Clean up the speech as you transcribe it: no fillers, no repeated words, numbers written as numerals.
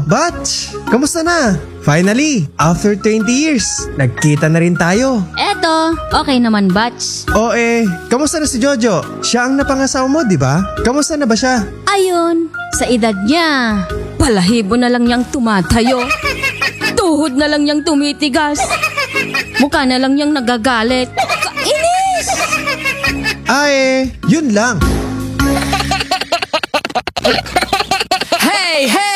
Batch! Kamusta na? Finally, after 20 years, nagkita na rin tayo. Eto, okay naman, Batch. O kamusta na si Jojo? Siya ang napangasawa mo, di ba? Kamusta na ba siya? Ayun, sa edad niya, balahibo na lang niyang tumatayo. Tuhod na lang niyang tumitigas. Mukha na lang niyang nagagalit. Kainis! Yun lang. Hey, hey!